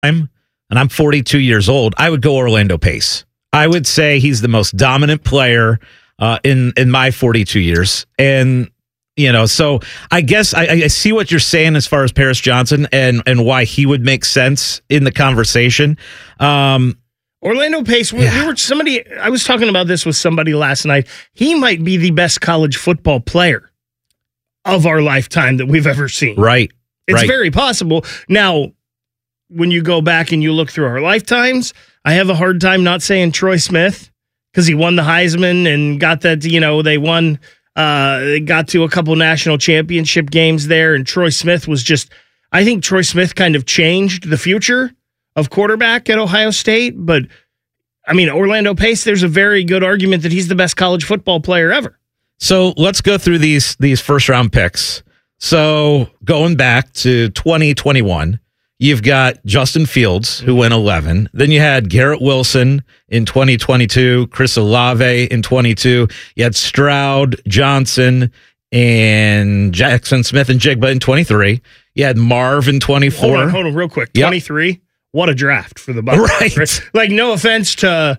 and I'm 42 years old, I would go Orlando Pace. I would say he's the most dominant player in my 42 years. And, so I guess I see what you're saying as far as Paris Johnson and why he would make sense in the conversation. Orlando Pace, I was talking about this with somebody last night. He might be the best college football player of our lifetime that we've ever seen. Right. It's very possible. Now, when you go back and you look through our lifetimes, I have a hard time not saying Troy Smith because he won the Heisman and got that, they won, they got to a couple national championship games there. And Troy Smith I think Troy Smith kind of changed the future of quarterback at Ohio State. But, Orlando Pace, there's a very good argument that he's the best college football player ever. So let's go through these first round picks. So going back to 2021, you've got Justin Fields, who went 11. Then you had Garrett Wilson in 2022, Chris Olave in 22. You had Stroud, Johnson, and Jackson Smith and Jigba in 23. You had Marv in 24. Hold on real quick. Yep. 23. What a draft for the Bucs. Right. Like, no offense to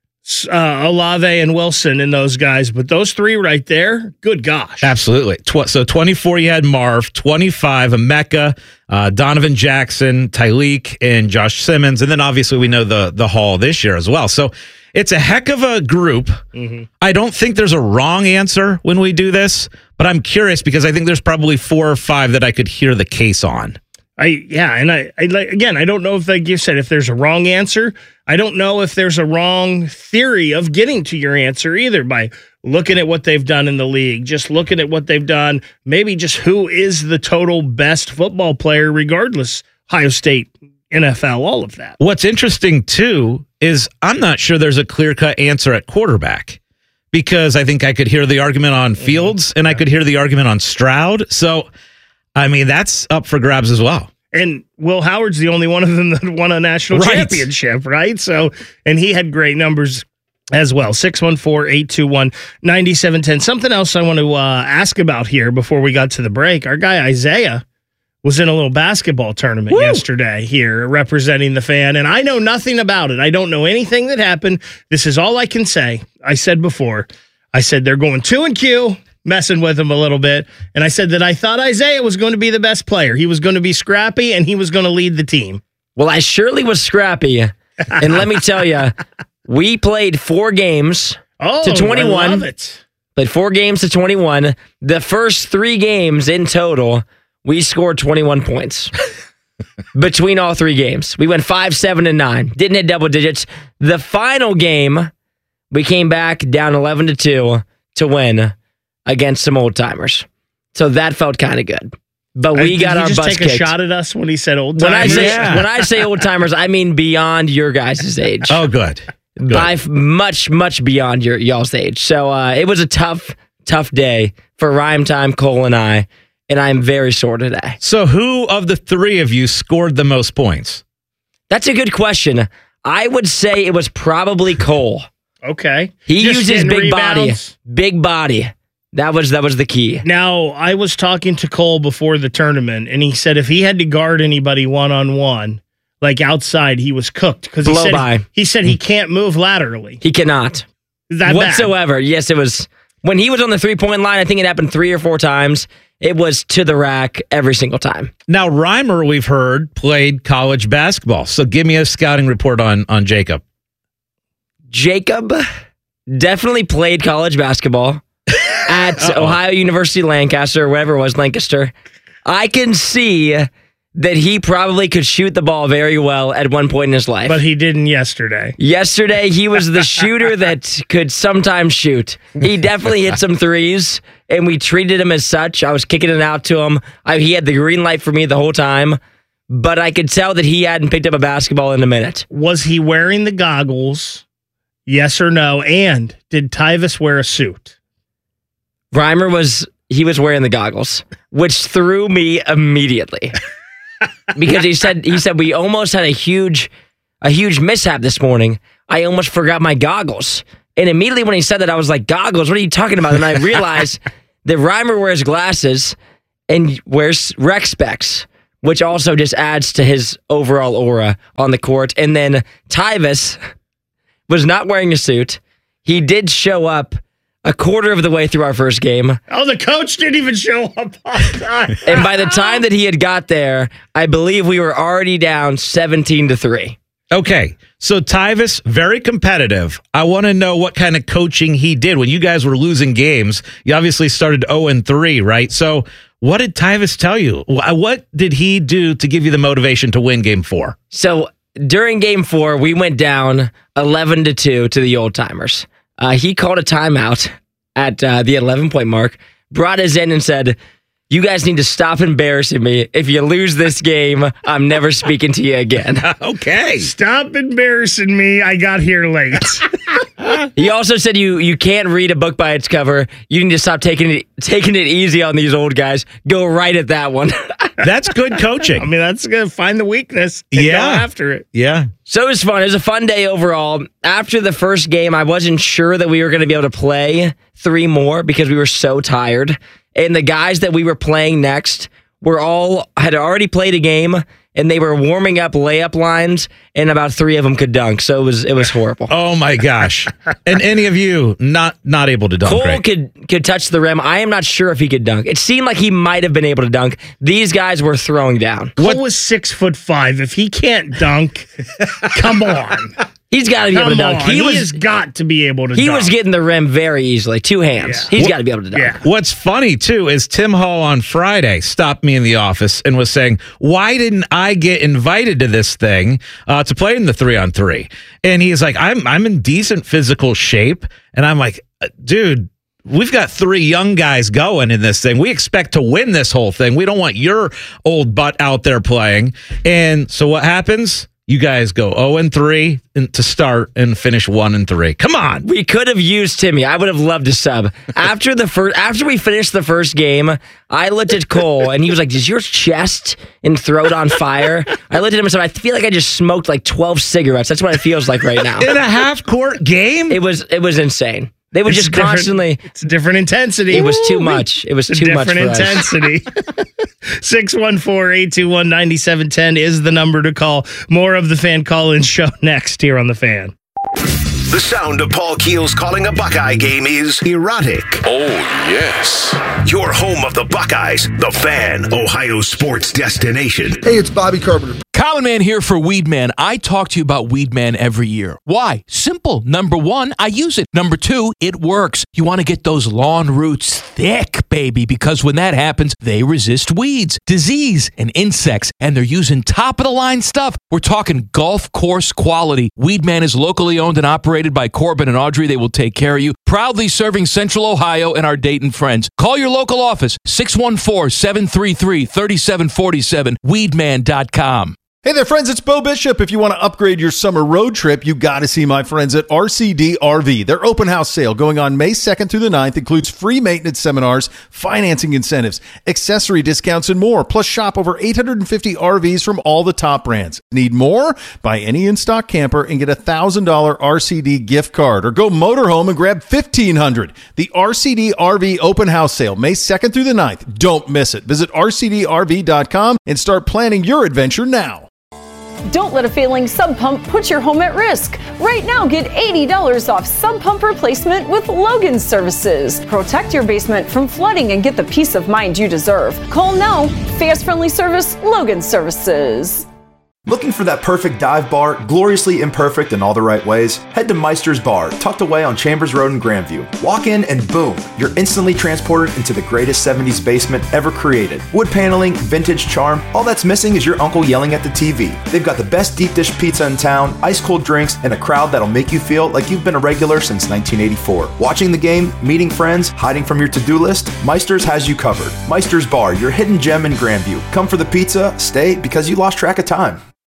Olave and Wilson and those guys, but those three right there, good gosh. Absolutely. So 24, you had Marv. 25, Emeka, Donovan Jackson, Tyleek, and Josh Simmons. And then obviously we know the Hall this year as well. So it's a heck of a group. Mm-hmm. I don't think there's a wrong answer when we do this, but I'm curious because I think there's probably 4 or 5 that I could hear the case on. I don't know if, like you said, if there's a wrong answer. I don't know if there's a wrong theory of getting to your answer either by looking at what they've done in the league, just looking at what they've done, maybe just who is the total best football player regardless, Ohio State, NFL, all of that. What's interesting, too, is I'm not sure there's a clear-cut answer at quarterback because I think I could hear the argument on Fields and I could hear the argument on Stroud. So, that's up for grabs as well. And Will Howard's the only one of them that won a national championship, right? So, and he had great numbers as well. 614-821-9710. Something else I want to ask about here before we got to the break. Our guy Isaiah was in a little basketball tournament yesterday here representing the Fan, and I know nothing about it. I don't know anything that happened. This is all I can say. I said before, they're going 2-Q, messing with him a little bit, and I said that I thought Isaiah was going to be the best player. He was going to be scrappy, and he was going to lead the team. Well, I surely was scrappy, and let me tell you, we played 4 games to 21. I love it. Played 4 games to 21. The first 3 games in total, we scored 21 points between all 3 games. We went 5, 7, and 9. Didn't hit double digits. The final game, we came back down 11-2 to win against some old timers. So that felt kind of good. But we got our butts kicked. Did he just take a shot at us when he said old timers? When I say old timers, I mean beyond your guys' age. Oh, good. By much, much beyond y'all's age. So it was a tough day for Rhyme Time, Cole, and I'm very sore today. So who of the 3 of you scored the most points? That's a good question. I would say it was probably Cole. Okay. He used his big body. Big body. That was the key. Now, I was talking to Cole before the tournament, and he said if he had to guard anybody one-on-one, like outside, he was cooked. Because he said he can't move laterally. He cannot. Is that whatsoever. Bad? Yes, it was. When he was on the 3-point line, I think it happened 3 or 4 times. It was to the rack every single time. Now, Reimer, we've heard, played college basketball. So give me a scouting report on Jacob. Jacob definitely played college basketball at Ohio University Lancaster, or whatever it was, Lancaster. I can see that he probably could shoot the ball very well at one point in his life. But he didn't yesterday. Yesterday, he was the shooter that could sometimes shoot. He definitely hit some threes, and we treated him as such. I was kicking it out to him. He had the green light for me the whole time, but I could tell that he hadn't picked up a basketball in a minute. Was he wearing the goggles? Yes or no? And did Tyvis wear a suit? Reimer was wearing the goggles, which threw me immediately. Because he said we almost had a huge mishap this morning. I almost forgot my goggles. And immediately when he said that, I was like, goggles? What are you talking about? And I realized that Reimer wears glasses and wears rec specs, which also just adds to his overall aura on the court. And then Tyvis was not wearing a suit. He did show up a quarter of the way through our first game. Oh, the coach didn't even show up on time. And by the time that he had got there, I believe we were already down 17-3. Okay, so Tyvis, very competitive. I want to know what kind of coaching he did when you guys were losing games. You obviously started 0-3, right? So what did Tyvis tell you? What did he do to give you the motivation to win game 4? So during game 4, we went down 11-2 to the old timers. He called a timeout at the 11-point mark, brought us in and said, you guys need to stop embarrassing me. If you lose this game, I'm never speaking to you again. Okay. Stop embarrassing me. I got here late. He also said you can't read a book by its cover. You need to stop taking it easy on these old guys. Go right at that one. That's good coaching. I mean, that's going to find the weakness and go after it. Yeah. So it was fun. It was a fun day overall. After the first game, I wasn't sure that we were going to be able to play 3 more because we were so tired. And the guys that we were playing next had already played a game, and they were warming up layup lines, and about 3 of them could dunk. So it was horrible. Oh my gosh! And any of you not able to dunk? Cole right? could touch the rim. I am not sure if he could dunk. It seemed like he might have been able to dunk. These guys were throwing down. Cole was 6'5". If he can't dunk, come on. He's got to be able to dunk. He has got to be able to dunk. He was getting the rim very easily. 2 hands. Yeah. He's got to be able to dunk. Yeah. What's funny, too, is Tim Hall on Friday stopped me in the office and was saying, why didn't I get invited to this thing to play in the 3-on-3? And he's like, I'm in decent physical shape. And I'm like, dude, we've got 3 young guys going in this thing. We expect to win this whole thing. We don't want your old butt out there playing. And so what happens? You guys go 0-3 to start and finish 1-3. Come on. We could have used Timmy. I would have loved to sub. After we finished the first game, I looked at Cole and he was like, is your chest and throat on fire? I looked at him and said, I feel like I just smoked like 12 cigarettes. That's what it feels like right now. In a half-court game? It was insane. They would just constantly. It's a different intensity. It was too much. It was too much for us. Different intensity. 614-821-9710 is the number to call. More of the Fan Call-In Show next here on The Fan. The sound of Paul Keels calling a Buckeye game is erotic. Oh, yes. Your home of the Buckeyes, The Fan, Ohio sports destination. Hey, it's Bobby Carpenter. Common Man here for Weed Man. I talk to you about Weed Man every year. Why? Simple. Number 1, I use it. Number 2, it works. You want to get those lawn roots thick, baby, because when that happens, they resist weeds, disease, and insects, and they're using top-of-the-line stuff. We're talking golf course quality. Weed Man is locally owned and operated by Corbin and Audrey. They will take care of you. Proudly serving Central Ohio and our Dayton friends. Call your local office, 614-733-3747, weedman.com. Hey there, friends. It's Bo Bishop. If you want to upgrade your summer road trip, you got to see my friends at RCD RV. Their open house sale going on May 2nd through the 9th includes free maintenance seminars, financing incentives, accessory discounts, and more. Plus, shop over 850 RVs from all the top brands. Need more? Buy any in-stock camper and get a $1,000 RCD gift card. Or go motorhome and grab $1,500. The RCD RV open house sale, May 2nd through the 9th. Don't miss it. Visit RCDRV.com and start planning your adventure now. Don't let a failing sub pump put your home at risk. Right now, get $80 off sub pump replacement with Logan Services. Protect your basement from flooding and get the peace of mind you deserve. Call now. Fast, friendly service, Logan Services. Looking for that perfect dive bar, gloriously imperfect in all the right ways? Head to Meister's Bar, tucked away on Chambers Road in Grandview. Walk in and boom, you're instantly transported into the greatest 70s basement ever created. Wood paneling, vintage charm, all that's missing is your uncle yelling at the TV. They've got the best deep dish pizza in town, ice cold drinks, and a crowd that'll make you feel like you've been a regular since 1984. Watching the game, meeting friends, hiding from your to-do list, Meister's has you covered. Meister's Bar, your hidden gem in Grandview. Come for the pizza, stay because you lost track of time.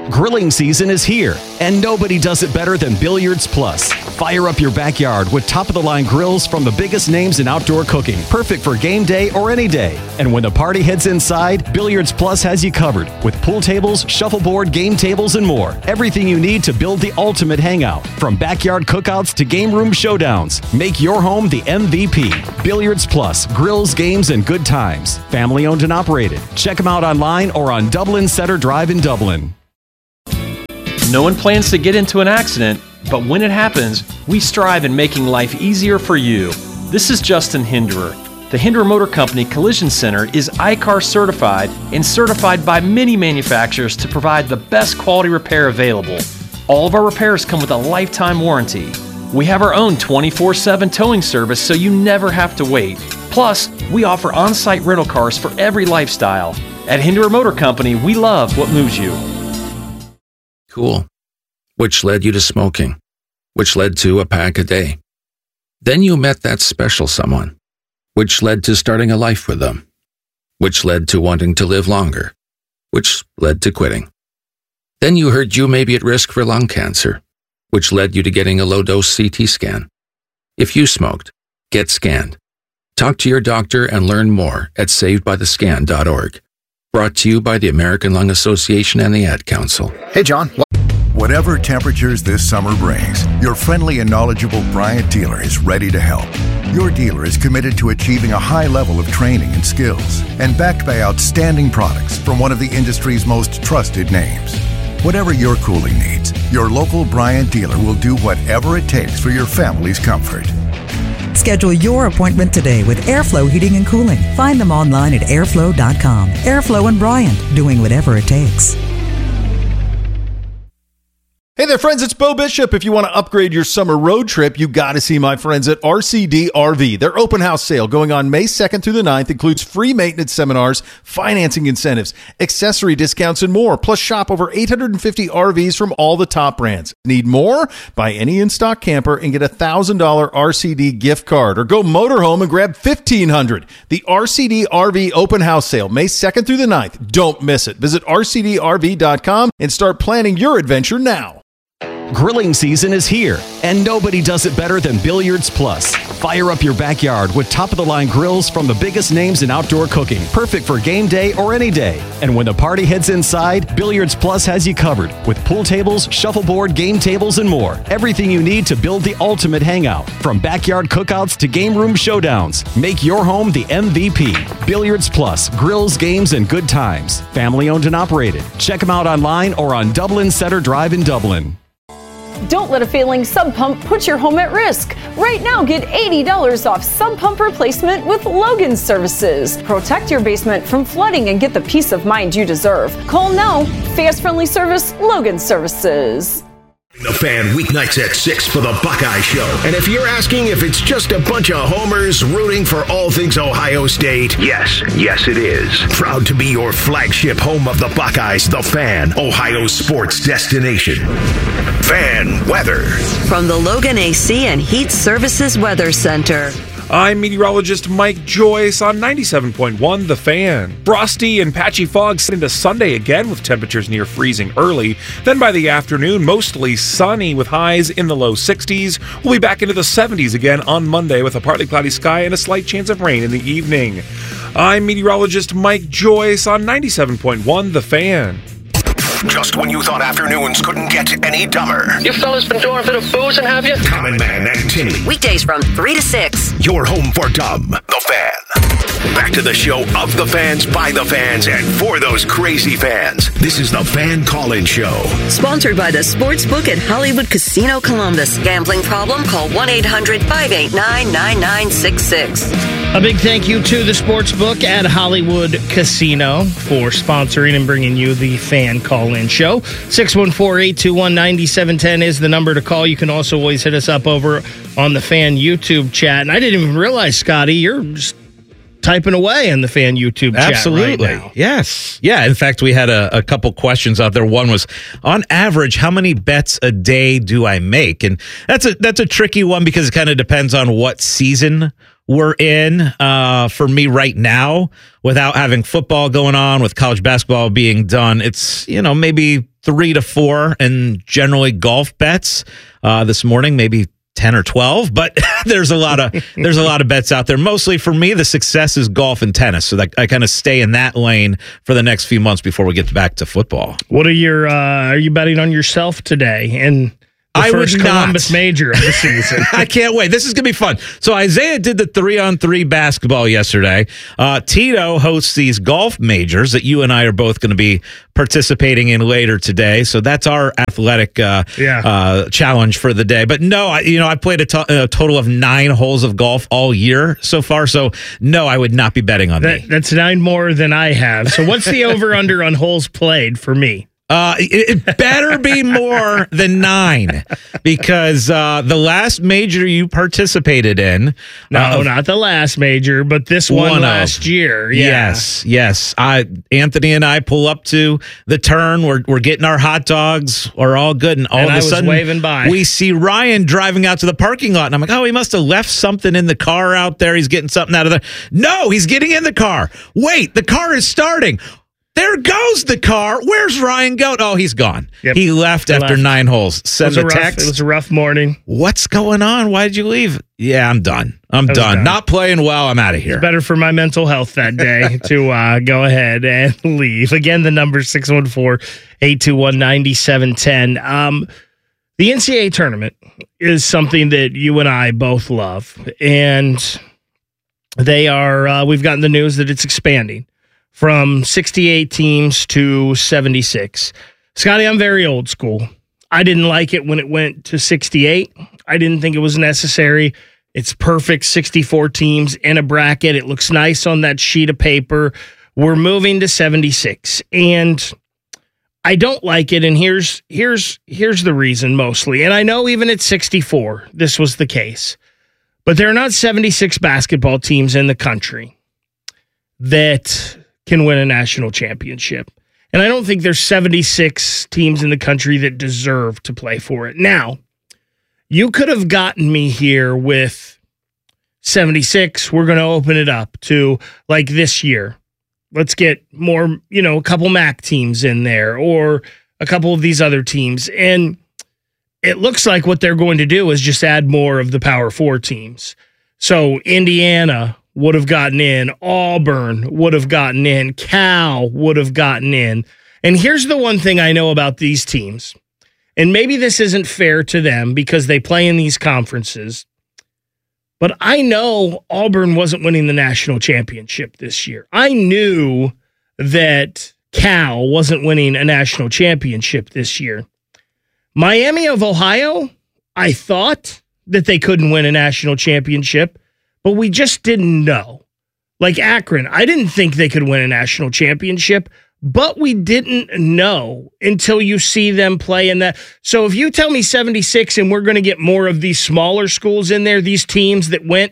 Grilling season is here, and nobody does it better than Billiards Plus. Fire up your backyard with top-of-the-line grills from the biggest names in outdoor cooking, perfect for game day or any day. And when the party heads inside, Billiards Plus has you covered with pool tables, shuffleboard, game tables, and more. Everything you need to build the ultimate hangout. From backyard cookouts to game room showdowns, make your home the MVP. Billiards Plus, grills, games, and good times. Family owned and operated. Check them out online or on Dublin Center Drive in Dublin. No one plans to get into an accident, but when it happens, we strive in making life easier for you. This is Justin Hinderer. The Hinderer Motor Company Collision Center is ICAR certified and certified by many manufacturers to provide the best quality repair available. All of our repairs come with a lifetime warranty. We have our own 24/7 towing service so you never have to wait. Plus, we offer on-site rental cars for every lifestyle. At Hinderer Motor Company, we love what moves you. Cool. Which led you to smoking, which led to a pack a day. Then you met that special someone, which led to starting a life with them, which led to wanting to live longer, which led to quitting. Then you heard you may be at risk for lung cancer, which led you to getting a low-dose CT scan. If you smoked, get scanned. Talk to your doctor and learn more at savedbythescan.org. Brought to you by the American Lung Association and the Ad Council. Hey, John. Whatever temperatures this summer brings, your friendly and knowledgeable Bryant dealer is ready to help. Your dealer is committed to achieving a high level of training and skills and backed by outstanding products from one of the industry's most trusted names. Whatever your cooling needs, your local Bryant dealer will do whatever it takes for your family's comfort. Schedule your appointment today with Airflow Heating and Cooling. Find them online at airflow.com. Airflow and Bryant, doing whatever it takes. Hey there, friends. It's Bo Bishop. If you want to upgrade your summer road trip, you got to see my friends at RCD RV. Their open house sale going on May 2nd through the 9th includes free maintenance seminars, financing incentives, accessory discounts, and more. Plus, shop over 850 RVs from all the top brands. Need more? Buy any in-stock camper and get a $1,000 RCD gift card. Or go motorhome and grab $1,500. The RCD RV open house sale, May 2nd through the 9th. Don't miss it. Visit rcdrv.com and start planning your adventure now. Grilling season is here, and nobody does it better than Billiards Plus. Fire up your backyard with top-of-the-line grills from the biggest names in outdoor cooking, perfect for game day or any day. And when the party heads inside, Billiards Plus has you covered with pool tables, shuffleboard, game tables, and more. Everything you need to build the ultimate hangout. From backyard cookouts to game room showdowns, make your home the MVP. Billiards Plus, grills, games, and good times. Family owned and operated. Check them out online or on Dublin Center Drive in Dublin. Don't let a failing sump pump put your home at risk. Right now, get $80 off sump pump replacement with Logan Services. Protect your basement from flooding and get the peace of mind you deserve. Call now. Fast, friendly service, Logan Services. The Fan, weeknights at 6 for the Buckeye Show. And if you're asking if it's just a bunch of homers rooting for all things Ohio State, yes it is. Proud to be your flagship home of the Buckeyes, The Fan, Ohio sports destination. Fan weather. From the Logan AC and Heat Services Weather Center. I'm meteorologist Mike Joyce on 97.1 The Fan. Frosty and patchy fog into Sunday again with temperatures near freezing early. Then by the afternoon, mostly sunny with highs in the low 60s. We'll be back into the 70s again on Monday with a partly cloudy sky and a slight chance of rain in the evening. I'm meteorologist Mike Joyce on 97.1 The Fan. Just when you thought afternoons couldn't get any dumber. You fellas been doing a bit of boozing, have you? Common Man and Timmy. Weekdays from 3 to 6. Your home for dumb. The Fan. Back to the show of the fans, by the fans, and for those crazy fans. This is the Fan Call-In Show. Sponsored by the Sportsbook at Hollywood Casino Columbus. Gambling problem? Call 1-800-589-9966. A big thank you to the Sportsbook at Hollywood Casino for sponsoring and bringing you the Fan Call-In Show. 614-821-9710 is the number to call. You can also always hit us up over on the Fan YouTube chat. And I didn't even realize, Scotty, you're just typing away in the Fan YouTube chat. Absolutely. Right now. Yes. Yeah. In fact, we had a couple questions out there. One was, on average, how many bets a day do I make? And that's a tricky one because it kind of depends on what season we're in for me right now, without having football going on, with college basketball being done, it's, maybe 3 to 4, and generally golf bets. This morning, maybe 10 or 12, but there's a lot of bets out there. Mostly for me, the success is golf and tennis, so that I kind of stay in that lane for the next few months before we get back to football. What are you betting on yourself today? And the first Columbus Major of the season. I can't wait. This is going to be fun. So Isaiah did the 3-on-3 basketball yesterday. Tito hosts these golf majors that you and I are both going to be participating in later today. So that's our athletic challenge for the day. But no, I played a total of 9 holes of golf all year so far. So no, I would not be betting on that. That's 9 more than I have. So what's the over-under on holes played for me? It better be more than 9, because the last major you participated in. No, not the last major, but this one last year. Yeah. Yes. Anthony and I pull up to the turn. We're getting our hot dogs. We're all good, and all of a sudden, waving by. We see Ryan driving out to the parking lot, and I'm like, oh, he must have left something in the car out there. He's getting something out of there. No, he's getting in the car. Wait, the car is starting. There goes the car. Where's Ryan going? Oh, he's gone. Yep. He left after 9 holes. Send a text. It was a rough morning. What's going on? Why did you leave? Yeah, I'm done. I'm done. Not playing well. I'm out of here. It's better for my mental health that day to go ahead and leave. Again, the number 614-821-9710. The NCAA tournament is something that you and I both love. And they are, we've gotten the news that it's expanding from 68 teams to 76. Scotty, I'm very old school. I didn't like it when it went to 68. I didn't think it was necessary. It's perfect, 64 teams in a bracket. It looks nice on that sheet of paper. We're moving to 76. And I don't like it, and here's the reason mostly. And I know even at 64, this was the case. But there are not 76 basketball teams in the country that can win a national championship. And I don't think there's 76 teams in the country that deserve to play for it. Now, you could have gotten me here with 76. We're going to open it up to like this year. Let's get more, a couple MAC teams in there or a couple of these other teams. And it looks like what they're going to do is just add more of the Power 4 teams. So Indiana would have gotten in. Auburn would have gotten in. Cal would have gotten in. And here's the one thing I know about these teams, and maybe this isn't fair to them because they play in these conferences, but I know Auburn wasn't winning the national championship this year. I knew that Cal wasn't winning a national championship this year. Miami of Ohio, I thought that they couldn't win a national championship, but we just didn't know. Like Akron, I didn't think they could win a national championship, but we didn't know until you see them play in that. So if you tell me 76 and we're going to get more of these smaller schools in there, these teams that went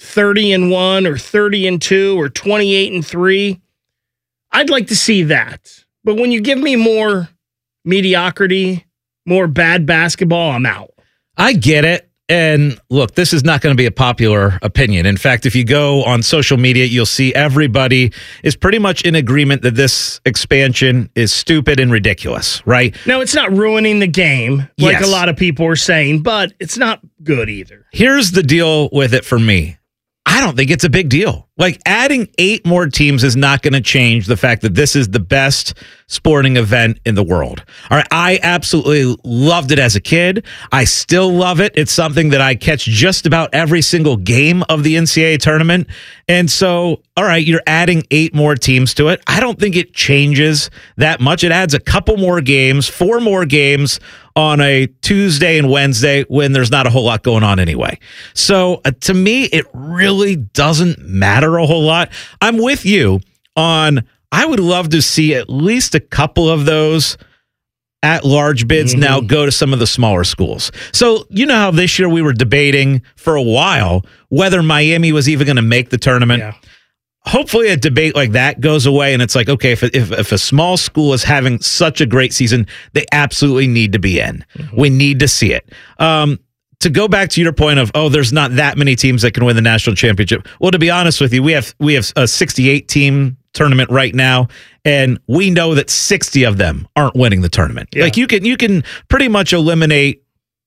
30-1 or 30-2 or 28-3, I'd like to see that. But when you give me more mediocrity, more bad basketball, I'm out. I get it. And look, this is not going to be a popular opinion. In fact, if you go on social media, you'll see everybody is pretty much in agreement that this expansion is stupid and ridiculous, right? No, it's not ruining the game like a lot of people are saying, but it's not good either. Here's the deal with it for me. I don't think it's a big deal. Like, adding 8 more teams is not going to change the fact that this is the best sporting event in the world. All right, I absolutely loved it as a kid. I still love it. It's something that I catch just about every single game of the NCAA tournament. And so, all right, you're adding 8 more teams to it. I don't think it changes that much. It adds a couple more games, 4 more games on a Tuesday and Wednesday when there's not a whole lot going on anyway. So to me, it really doesn't matter a whole lot. I'm with you on, I would love to see at least a couple of those at-large bids now go to some of the smaller schools. So you know how this year we were debating for a while whether Miami was even going to make the tournament. Yeah. Hopefully a debate like that goes away and it's like, okay, if a small school is having such a great season, they absolutely need to be in. We need to see it. to go back to your point of, there's not that many teams that can win the national championship. Well, to be honest with you, we have a 68 team tournament right now, and we know that 60 of them aren't winning the tournament. Yeah. Like you can pretty much eliminate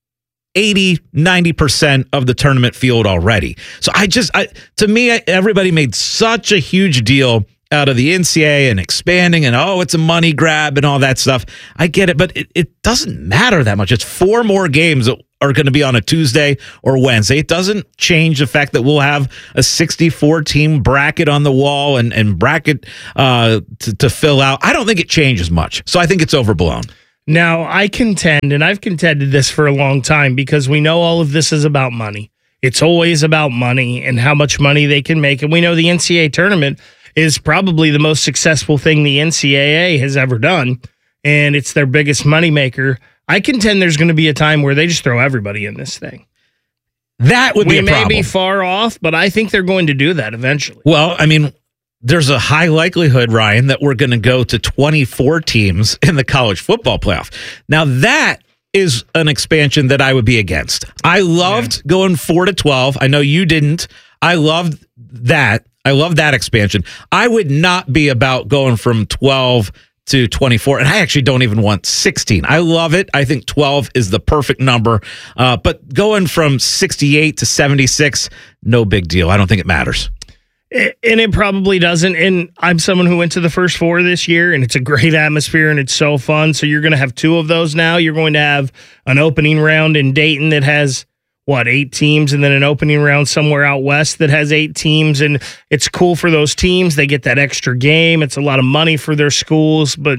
80-90% of the tournament field already. So to me, everybody made such a huge deal out of the NCAA and expanding and it's a money grab and all that stuff. I get it, but it doesn't matter that much. It's 4 more games that are going to be on a Tuesday or Wednesday. It doesn't change the fact that we'll have a 64-team bracket on the wall and bracket to fill out. I don't think it changes much. So I think it's overblown. Now, I contend, and I've contended this for a long time, because we know all of this is about money. It's always about money and how much money they can make. And we know the NCAA tournament is probably the most successful thing the NCAA has ever done, and it's their biggest moneymaker. I contend there's going to be a time where they just throw everybody in this thing. That would be a problem. We may be far off, but I think they're going to do that eventually. Well, I mean, there's a high likelihood, Ryan, that we're going to go to 24 teams in the college football playoff. Now, that is an expansion that I would be against. I loved going 4 to 12. I know you didn't. I loved that. I love that expansion. I would not be about going from 12 to 24, and I actually don't even want 16. I love it. I think 12 is the perfect number, but going from 68 to 76, no big deal. I don't think it matters. And it probably doesn't. And I'm someone who went to the first 4 this year, and it's a great atmosphere, and it's so fun. So you're going to have 2 of those now. You're going to have an opening round in Dayton that has 8 teams, and then an opening round somewhere out west that has 8 teams, and it's cool for those teams. They get that extra game. It's a lot of money for their schools, but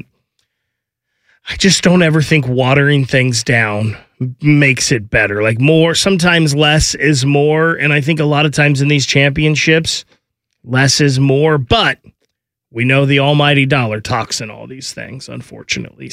I just don't ever think watering things down makes it better. Like, more, sometimes less is more, and I think a lot of times in these championships, less is more, but we know the almighty dollar talks in all these things, unfortunately.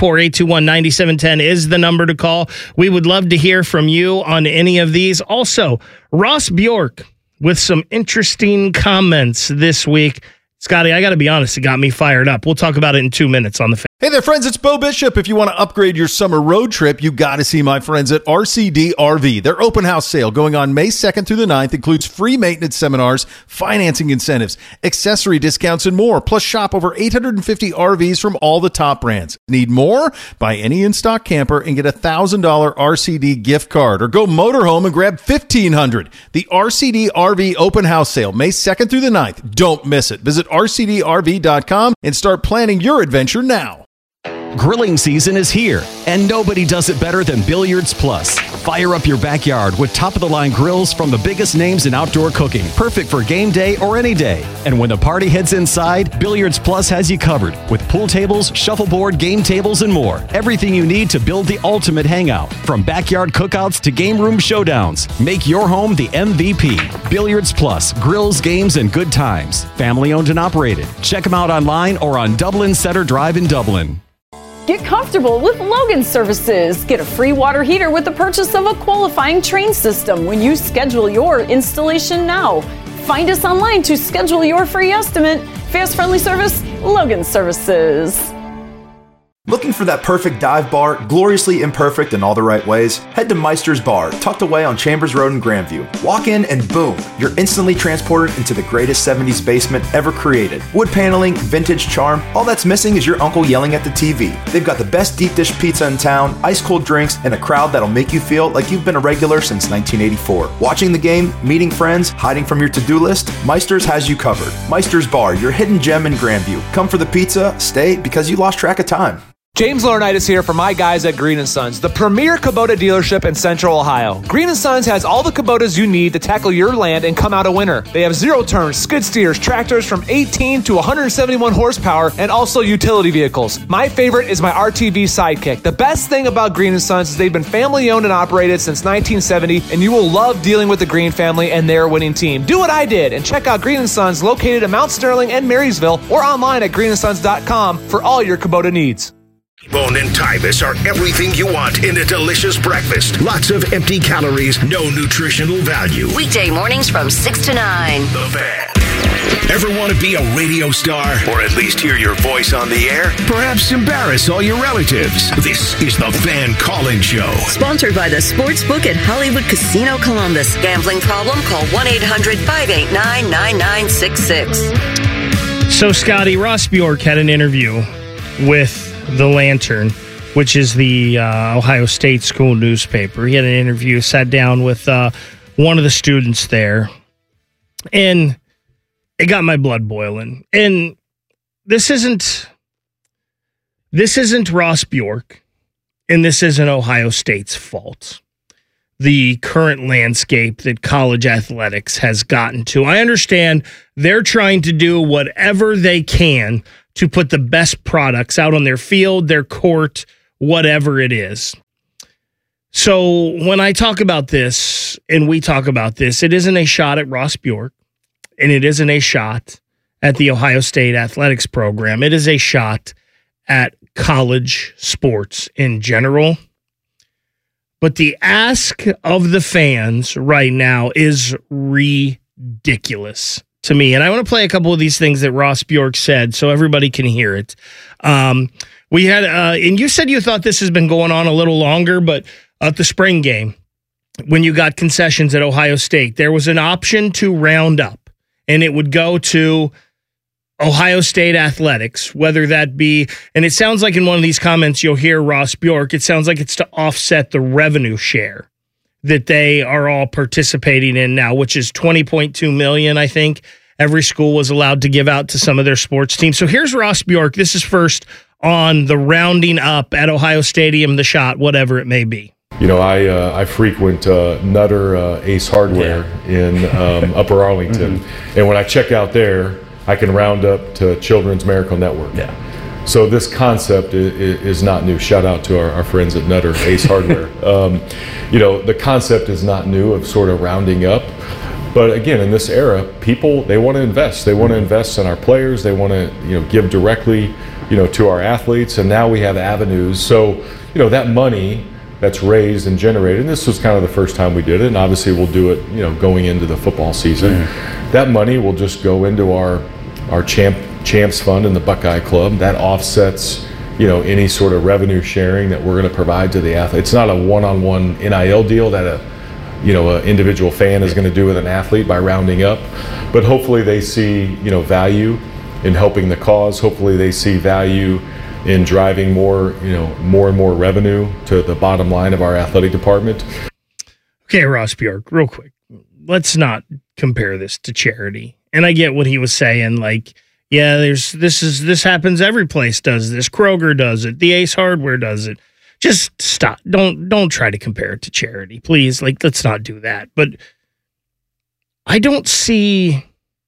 614-821-9710 is the number to call. We would love to hear from you on any of these. Also, Ross Bjork with some interesting comments this week. Scotty, I got to be honest, it got me fired up. We'll talk about it in 2 minutes on the Hey there, friends. It's Bo Bishop. If you want to upgrade your summer road trip, you got to see my friends at RCD RV. Their open house sale going on May 2nd through the 9th includes free maintenance seminars, financing incentives, accessory discounts, and more. Plus, shop over 850 RVs from all the top brands. Need more? Buy any in-stock camper and get a $1,000 RCD gift card. Or go motorhome and grab $1,500. The RCD RV open house sale, May 2nd through the 9th. Don't miss it. Visit RCDRV.com and start planning your adventure now. Grilling season is here, and nobody does it better than Billiards Plus. Fire up your backyard with top-of-the-line grills from the biggest names in outdoor cooking, perfect for game day or any day. And when the party heads inside, Billiards Plus has you covered with pool tables, shuffleboard, game tables, and more. Everything you need to build the ultimate hangout, from backyard cookouts to game room showdowns. Make your home the MVP. Billiards Plus, grills, games, and good times. Family owned and operated. Check them out online or on Dublin Center Drive in Dublin. Get comfortable with Logan Services. Get a free water heater with the purchase of a qualifying Train system when you schedule your installation now. Find us online to schedule your free estimate. Fast, friendly service, Logan Services. Looking for that perfect dive bar, gloriously imperfect in all the right ways? Head to Meister's Bar, tucked away on Chambers Road in Grandview. Walk in and boom, you're instantly transported into the greatest 70s basement ever created. Wood paneling, vintage charm, all that's missing is your uncle yelling at the TV. They've got the best deep dish pizza in town, ice cold drinks, and a crowd that'll make you feel like you've been a regular since 1984. Watching the game, meeting friends, hiding from your to-do list, Meister's has you covered. Meister's Bar, your hidden gem in Grandview. Come for the pizza, stay because you lost track of time. James Laurinaitis here for my guys at Green & Sons, the premier Kubota dealership in Central Ohio. Green & Sons has all the Kubotas you need to tackle your land and come out a winner. They have zero-turn skid steers, tractors from 18 to 171 horsepower, and also utility vehicles. My favorite is my RTV Sidekick. The best thing about Green & Sons is they've been family-owned and operated since 1970, and you will love dealing with the Green family and their winning team. Do what I did and check out Green & Sons located in Mount Sterling and Marysville, or online at greenandsons.com for all your Kubota needs. Bone and Tybus are everything you want in a delicious breakfast. Lots of empty calories, no nutritional value. Weekday mornings from 6 to 9. The Fan. Ever want to be a radio star? Or at least hear your voice on the air? Perhaps embarrass all your relatives? This is the Van Collins Show. Sponsored by the Sportsbook at Hollywood Casino Columbus. Gambling problem? Call 1-800-589-9966. So, Scotty, Ross Bjork had an interview with The Lantern, which is the Ohio State school newspaper. He had an interview, sat down with one of the students there, and it got my blood boiling. And this isn't Ross Bjork, and this isn't Ohio State's fault. The current landscape that college athletics has gotten to. I understand they're trying to do whatever they can to put the best products out on their field, their court, whatever it is. So when I talk about this, and we talk about this, it isn't a shot at Ross Bjork, and it isn't a shot at the Ohio State athletics program. It is a shot at college sports in general. But the ask of the fans right now is ridiculous to me. And I want to play a couple of these things that Ross Bjork said so everybody can hear it. We had, and you said you thought this has been going on a little longer, but at the spring game, when you got concessions at Ohio State, there was an option to round up, and it would go to Ohio State athletics, whether that be, and it sounds like in one of these comments you'll hear Ross Bjork, it sounds like it's to offset the revenue share that they are all participating in now, which is $20.2 million, I think, every school was allowed to give out to some of their sports teams. So here's Ross Bjork. This is first on the rounding up at Ohio Stadium, the shot, whatever it may be. You know, I frequent Nutter Ace Hardware in Upper Arlington, and when I check out there, I can round up to Children's Miracle Network. Yeah. So this concept is not new. Shout out to our friends at Nutter Ace Hardware. You know, the concept is not new of sort of rounding up. But again, in this era, people, they want to invest. They want to invest in our players. They want to, you know, give directly, you know, to our athletes. And now we have avenues. So, you know, that money that's raised and generated, and this was kind of the first time we did it, and obviously we'll do it, you know, going into the football season. That money will just go into our Champs Fund and the Buckeye Club. That offsets, you know, any sort of revenue sharing that we're going to provide to the athlete. It's not a one-on-one NIL deal that an individual fan is going to do with an athlete by rounding up, but hopefully they see, you know, value in helping the cause. Hopefully they see value in driving more and more revenue to the bottom line of our athletic department. Okay, Ross Bjork, real quick. Let's not compare this to charity. And I get what he was saying, like, yeah, this happens, every place does this. Kroger does it, the Ace Hardware does it. Just stop. Don't try to compare it to charity, please. Like, let's not do that. But I don't see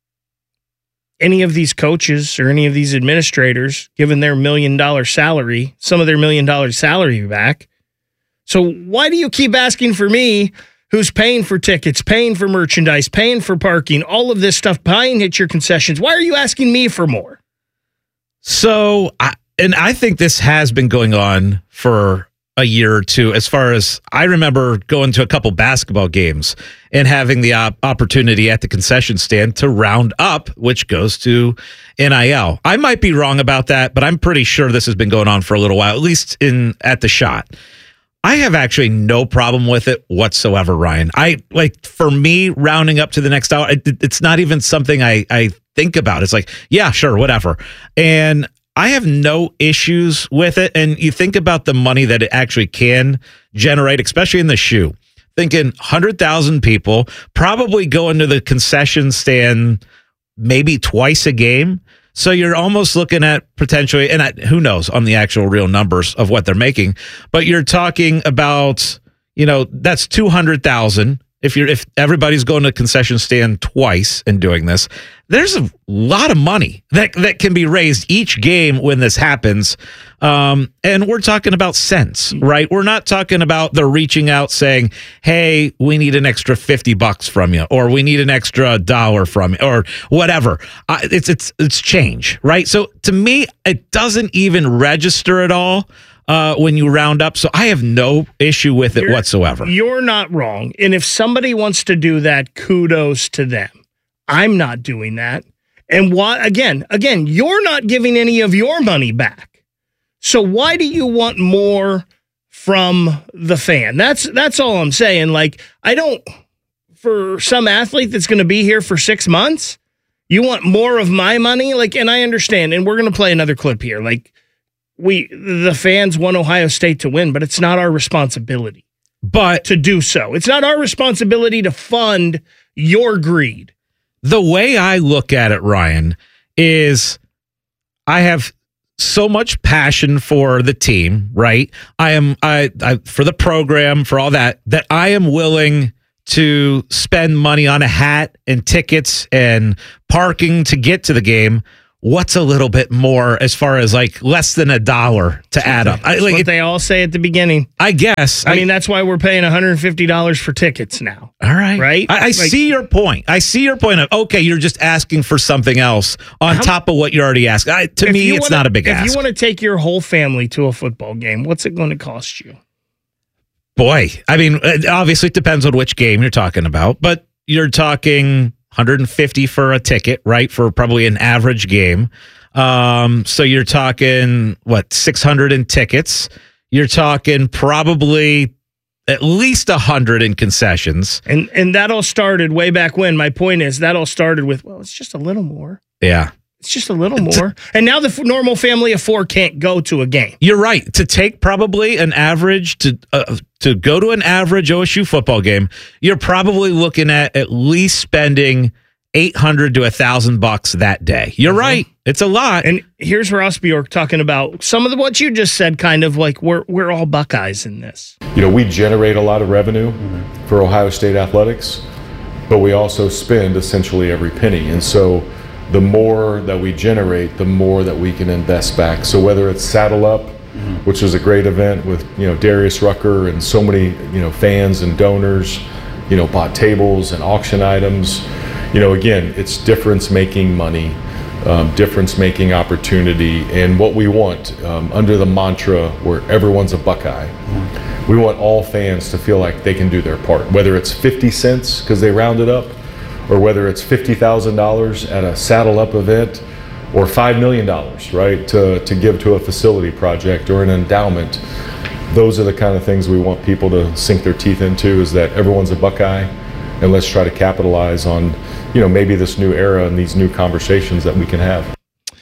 any of these coaches or any of these administrators given their $1 million salary, some of their $1 million salary back. So why do you keep asking for me, who's paying for tickets, paying for merchandise, paying for parking, all of this stuff, buying at your concessions? Why are you asking me for more? So, I think this has been going on for a year or two. As far as I remember, going to a couple basketball games and having the opportunity at the concession stand to round up, which goes to NIL. I might be wrong about that, but I'm pretty sure this has been going on for a little while, at least at the shot. I have actually no problem with it whatsoever, Ryan. For me, rounding up to the next hour, it's not even something I think about. It's like, yeah, sure, whatever. And I have no issues with it. And you think about the money that it actually can generate, especially in the shoe. Thinking 100,000 people probably go into the concession stand maybe twice a game. So you're almost looking at potentially, and who knows on the actual real numbers of what they're making, but you're talking about, that's 200,000. If everybody's going to a concession stand twice and doing this, there's a lot of money that can be raised each game when this happens. And we're talking about cents, right? We're not talking about the reaching out saying, hey, we need an extra $50 from you, or we need an extra $1 from you, or whatever. It's change, right? So to me, it doesn't even register at all when you round up. So I have no issue with it whatsoever. You're not wrong. And if somebody wants to do that, kudos to them. I'm not doing that. And why? Again, you're not giving any of your money back. So why do you want more from the fan? That's all I'm saying. Like, I don't, for some athlete that's going to be here for 6 months, you want more of my money? Like, and I understand, and we're going to play another clip here. Like, the fans want Ohio State to win, but it's not our responsibility to do so. It's not our responsibility to fund your greed. The way I look at it, Ryan, is I have so much passion for the team, right? I for the program, for all that I am willing to spend money on a hat and tickets and parking to get to the game. What's a little bit more as far as like less than $1 to add up? That's what they all say at the beginning. I guess. I mean, that's why we're paying $150 for tickets now. All right. Right? I see your point. I see your point of, okay, you're just asking for something else on top of what you're already asking. To me, it's not a big ask. If you want to take your whole family to a football game, what's it going to cost you? Boy, I mean, obviously it depends on which game you're talking about, but you're talking $150 for a ticket, right? For probably an average game. So you're talking, $600 in tickets. You're talking probably at least $100 in concessions. And that all started way back when. My point is that all started with, it's just a little more. Yeah. It's just a little more. And now the normal family of 4 can't go to a game. You're right. To take probably an average, to go to an average OSU football game, you're probably looking at least spending $800 to $1,000 that day. You're right. It's a lot. And here's Ross Bjork talking about some of what you just said, kind of like we're all Buckeyes in this. We generate a lot of revenue for Ohio State athletics, but we also spend essentially every penny. And so the more that we generate, the more that we can invest back. So whether it's Saddle Up, which is a great event with Darius Rucker and so many fans and donors, bought tables and auction items. Again, it's difference making money, difference making opportunity, and what we want under the mantra where everyone's a Buckeye. We want all fans to feel like they can do their part, whether it's 50 cents because they round it up, or whether it's $50,000 at a Saddle Up event, or $5 million, right, to give to a facility project or an endowment. Those are the kind of things we want people to sink their teeth into, is that everyone's a Buckeye, and let's try to capitalize on, maybe this new era and these new conversations that we can have.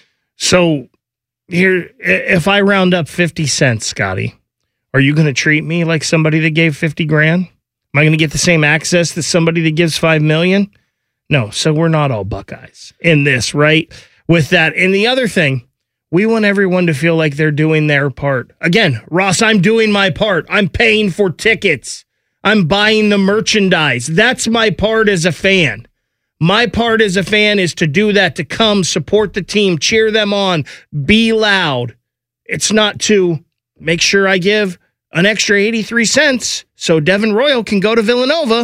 So here, if I round up 50 cents, Scotty, are you going to treat me like somebody that gave 50 grand? Am I going to get the same access that somebody that gives 5 million? No, so we're not all Buckeyes in this, right? With that. And the other thing, we want everyone to feel like they're doing their part. Again, Ross, I'm doing my part. I'm paying for tickets. I'm buying the merchandise. That's my part as a fan. My part as a fan is to do that, to come support the team, cheer them on, be loud. It's not to make sure I give an extra 83 cents so Devin Royal can go to Villanova.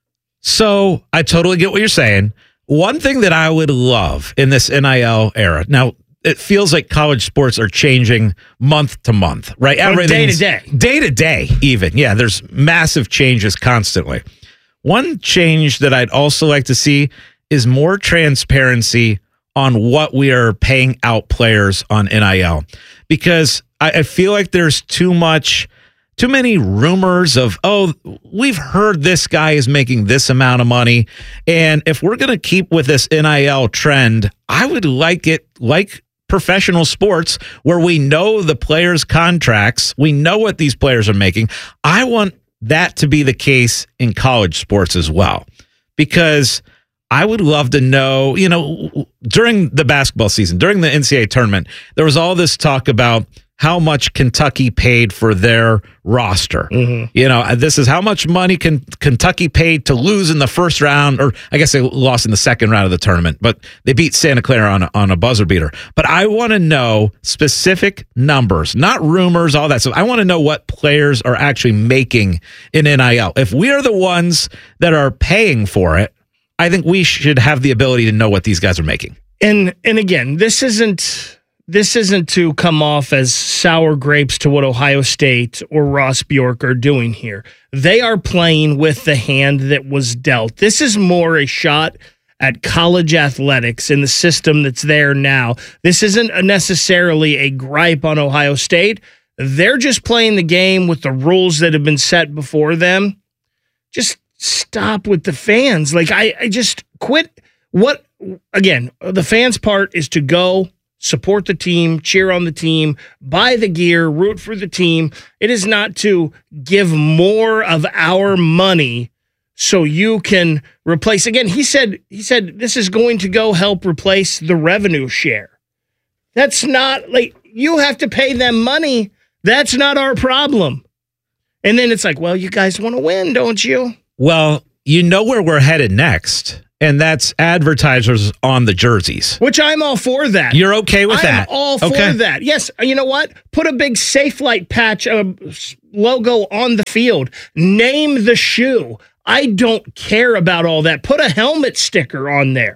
So I totally get what you're saying. One thing that I would love in this NIL era, now it feels like college sports are changing month to month, right? Day to day. Day to day, even. Yeah, there's massive changes constantly. One change that I'd also like to see is more transparency on what we are paying out players on NIL. Because I feel like there's too many rumors of, we've heard this guy is making this amount of money. And if we're going to keep with this NIL trend, I would like it like professional sports where we know the players' contracts. We know what these players are making. I want that to be the case in college sports as well, because I would love to know, during the basketball season, during the NCAA tournament, there was all this talk about how much Kentucky paid for their roster. This is how much money Kentucky paid to lose in the first round, or I guess they lost in the second round of the tournament, but they beat Santa Clara on a buzzer beater. But I want to know specific numbers, not rumors, all that stuff. I want to know what players are actually making in NIL. If we are the ones that are paying for it, I think we should have the ability to know what these guys are making. And again, this isn't to come off as sour grapes to what Ohio State or Ross Bjork are doing here. They are playing with the hand that was dealt. This is more a shot at college athletics in the system that's there now. This isn't necessarily a gripe on Ohio State. They're just playing the game with the rules that have been set before them. Just stop with the fans. Like, I just quit. What, again, the fans' part is to go support the team, cheer on the team, buy the gear, root for the team. It is not to give more of our money so you can replace. Again, he said this is going to go help replace the revenue share. That's not, like, you have to pay them money. That's not our problem. And then it's like, well, you guys want to win, don't you? Well, you know where we're headed next, and that's advertisers on the jerseys. Which I'm all for that. You're okay with that? I'm all for that. Yes, you know what? Put a big Safe Light patch logo on the field. Name the shoe. I don't care about all that. Put a helmet sticker on there.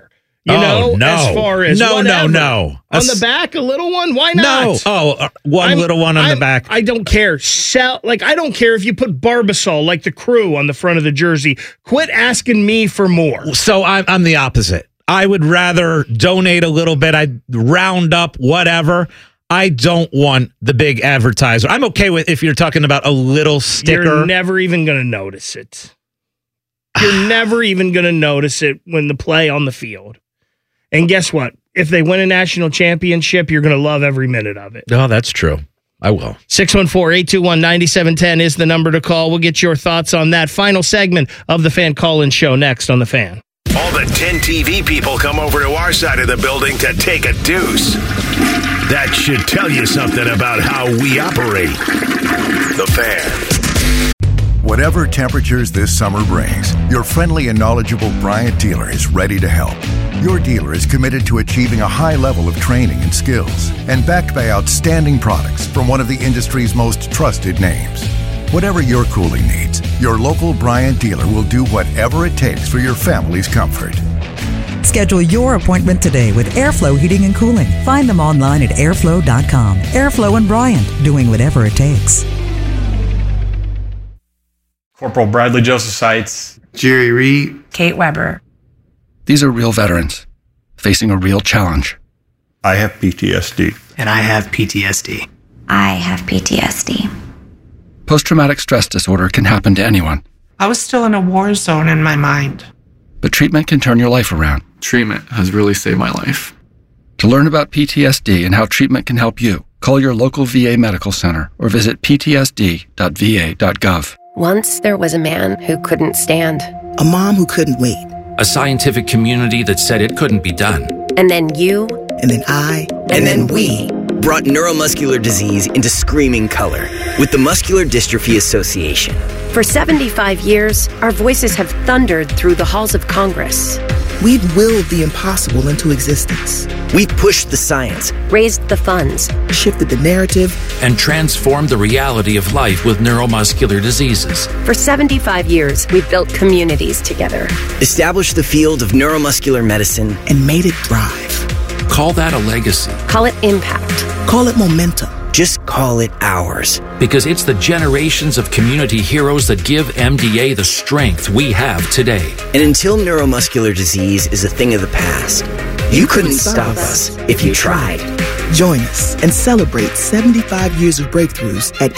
As far as whatever. No. On the back, a little one? Why not? No. Little one on the back. I don't care. I don't care if you put Barbasol, like the Crew, on the front of the jersey. Quit asking me for more. So I'm the opposite. I would rather donate a little bit. I'd round up whatever. I don't want the big advertiser. I'm okay with if you're talking about a little sticker. You're never even going to notice it. You're never even going to notice it when the play on the field. And guess what? If they win a national championship, you're going to love every minute of it. Oh, that's true. I will. 614-821-9710 is the number to call. We'll get your thoughts on that. Final segment of the Fan Call-In Show next on The Fan. All the 10 TV people come over to our side of the building to take a deuce. That should tell you something about how we operate. The Fan. Whatever temperatures this summer brings, your friendly and knowledgeable Bryant dealer is ready to help. Your dealer is committed to achieving a high level of training and skills, and backed by outstanding products from one of the industry's most trusted names. Whatever your cooling needs, your local Bryant dealer will do whatever it takes for your family's comfort. Schedule your appointment today with Airflow Heating and Cooling. Find them online at airflow.com. Airflow and Bryant, doing whatever it takes. Corporal Bradley Joseph Seitz, Jerry Reed, Kate Weber. These are real veterans facing a real challenge. I have PTSD. And I have PTSD. I have PTSD. Post-traumatic stress disorder can happen to anyone. I was still in a war zone in my mind. But treatment can turn your life around. Treatment has really saved my life. To learn about PTSD and how treatment can help you, call your local VA medical center or visit ptsd.va.gov. Once there was a man who couldn't stand. A mom who couldn't wait. A scientific community that said it couldn't be done. And then you. And then I. And then we brought neuromuscular disease into screaming color with the Muscular Dystrophy Association. For 75 years, our voices have thundered through the halls of Congress. We've willed the impossible into existence. We pushed the science, raised the funds, shifted the narrative, and transformed the reality of life with neuromuscular diseases. For 75 years, we've built communities together, established the field of neuromuscular medicine, and made it thrive. Call that a legacy. Call it impact. Call it momentum. Just call it ours. Because it's the generations of community heroes that give MDA the strength we have today. And until neuromuscular disease is a thing of the past, you couldn't stop us if you tried. Join us and celebrate 75 years of breakthroughs at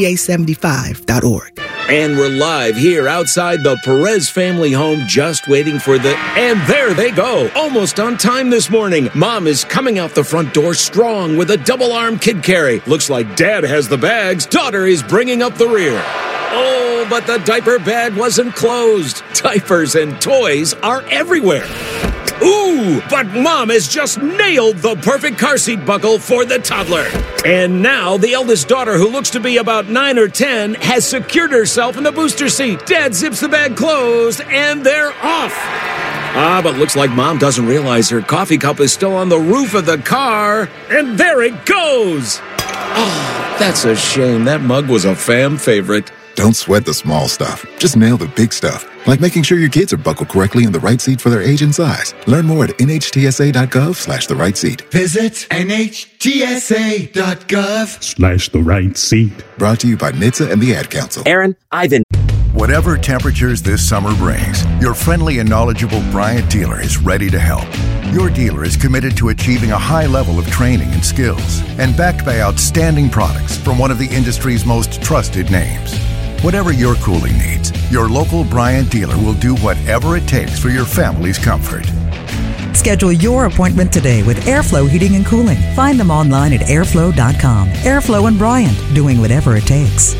MDA75.org. And we're live here outside the Perez family home, just waiting for and there they go, almost on time this morning. Mom is coming out the front door strong with a double-arm kid carry. Looks like Dad has the bags. Daughter is bringing up the rear. Oh, but the diaper bag wasn't closed. Diapers and toys are everywhere. Ooh, but Mom has just nailed the perfect car seat buckle for the toddler. And now the eldest daughter, who looks to be about 9 or 10, has secured herself in the booster seat. Dad zips the bag closed, and they're off. But looks like Mom doesn't realize her coffee cup is still on the roof of the car. And there it goes. Oh, that's a shame. That mug was a fam favorite. Don't sweat the small stuff. Just nail the big stuff. Like making sure your kids are buckled correctly in the right seat for their age and size. Learn more at nhtsa.gov/the right seat. Visit nhtsa.gov/the right seat. Brought to you by NHTSA and the Ad Council. Aaron, Ivan. Whatever temperatures this summer brings, your friendly and knowledgeable Bryant dealer is ready to help. Your dealer is committed to achieving a high level of training and skills, and backed by outstanding products from one of the industry's most trusted names. Whatever your cooling needs, your local Bryant dealer will do whatever it takes for your family's comfort. Schedule your appointment today with Airflow Heating and Cooling. Find them online at airflow.com. Airflow and Bryant, doing whatever it takes.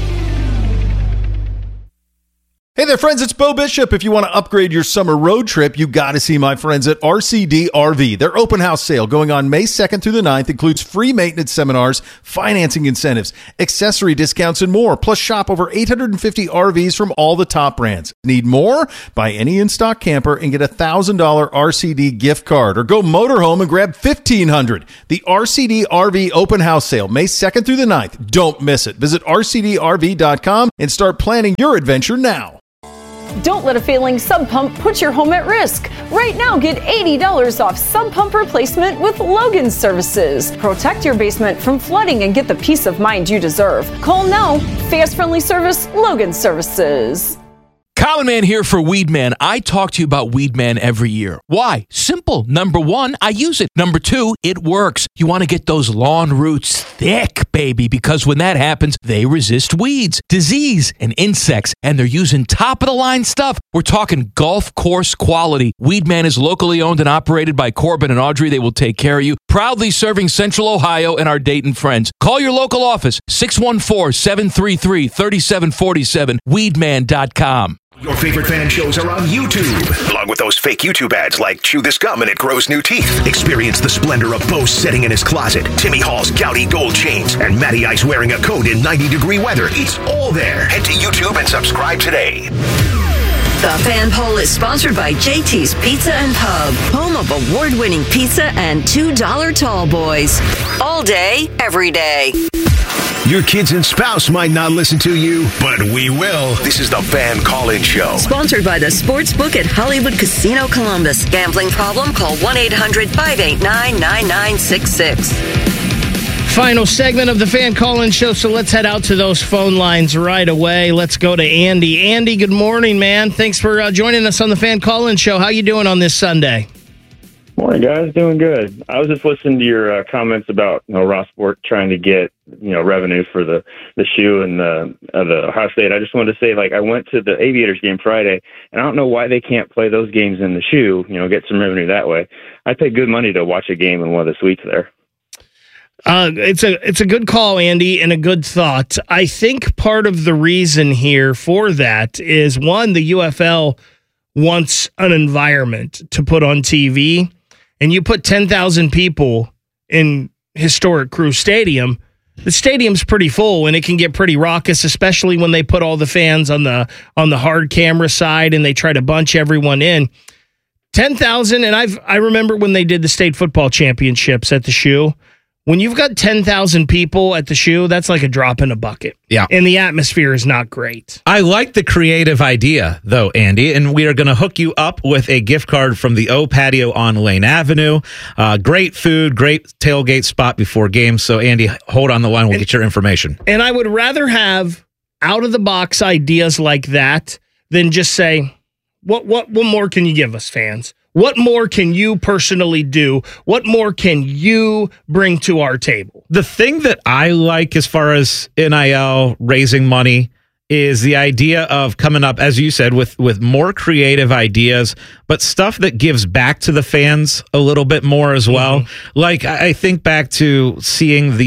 Hey there, friends. It's Bo Bishop. If you want to upgrade your summer road trip, you got to see my friends at RCD RV. Their open house sale going on May 2nd through the 9th includes free maintenance seminars, financing incentives, accessory discounts, and more. Plus, shop over 850 RVs from all the top brands. Need more? Buy any in-stock camper and get a $1,000 RCD gift card. Or go motorhome and grab $1,500. The RCD RV open house sale, May 2nd through the 9th. Don't miss it. Visit rcdrv.com and start planning your adventure now. Don't let a failing sump pump put your home at risk. Right now, get $80 off sump pump replacement with Logan Services. Protect your basement from flooding and get the peace of mind you deserve. Call now. Fast, friendly service, Logan Services. Common Man here for Weed Man. I talk to you about Weed Man every year. Why? Simple. Number one, I use it. Number two, it works. You want to get those lawn roots thick, baby, because when that happens, they resist weeds, disease, and insects, and they're using top-of-the-line stuff. We're talking golf course quality. Weed Man is locally owned and operated by Corbin and Audrey. They will take care of you. Proudly serving Central Ohio and our Dayton friends. Call your local office, 614-733-3747, weedman.com. Your favorite fan shows are on YouTube, along with those fake YouTube ads like Chew This Gum and It Grows New Teeth. Experience the splendor of Bo sitting in his closet, Timmy Hall's gouty gold chains, and Matty Ice wearing a coat in 90-degree weather. It's all there. Head to YouTube and subscribe today. The Fan Poll is sponsored by JT's Pizza and Pub, home of award-winning pizza and $2 tall boys. All day, every day. Your kids and spouse might not listen to you, but we will. This is the Fan Call-In Show. Sponsored by the Sportsbook at Hollywood Casino Columbus. Gambling problem? Call 1-800-589-9966. Final segment of the Fan Call-In Show, so let's head out to those phone lines right away. Let's go to Andy. Andy, good morning, man. Thanks for joining us on the Fan Call-In Show. How you doing on this Sunday? Morning, guys. Doing good. I was just listening to your comments about Ross Sport trying to get revenue for the shoe and the Ohio State. I just wanted to say, I went to the Aviators game Friday, and I don't know why they can't play those games in the shoe. Get some revenue that way. I paid good money to watch a game in one of the suites there. It's a good call, Andy, and a good thought. I think part of the reason here for that is, one, the UFL wants an environment to put on TV, and you put 10,000 people in historic Crew Stadium, the stadium's pretty full, and it can get pretty raucous, especially when they put all the fans on the hard camera side and they try to bunch everyone in. 10,000, and I remember when they did the state football championships at the shoe. When you've got 10,000 people at the shoe, that's like a drop in a bucket. Yeah. And the atmosphere is not great. I like the creative idea, though, Andy, and we are going to hook you up with a gift card from the O Patio on Lane Avenue. Great food, great tailgate spot before games. So, Andy, hold on the line. We'll get your information. And I would rather have out-of-the-box ideas like that than just say, what more can you give us, fans? What more can you personally do? What more can you bring to our table? The thing that I like as far as NIL raising money is the idea of coming up, as you said, with more creative ideas, but stuff that gives back to the fans a little bit more as well. Mm-hmm. Like, I think back to seeing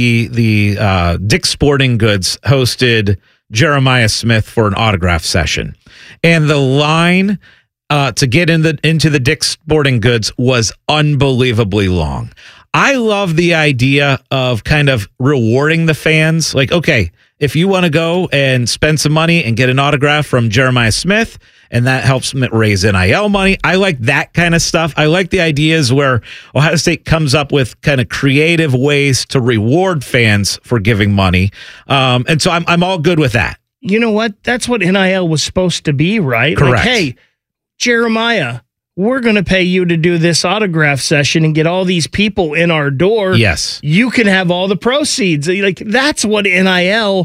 the Dick's Sporting Goods hosted Jeremiah Smith for an autograph session. And the line to get into the Dick's Sporting Goods was unbelievably long. I love the idea of kind of rewarding the fans. Like, okay, if you want to go and spend some money and get an autograph from Jeremiah Smith, and that helps raise NIL money, I like that kind of stuff. I like the ideas where Ohio State comes up with kind of creative ways to reward fans for giving money. And so I'm all good with that. You know what? That's what NIL was supposed to be, right? Correct. Like, hey, Jeremiah, we're going to pay you to do this autograph session and get all these people in our door. Yes. You can have all the proceeds. Like, that's what NIL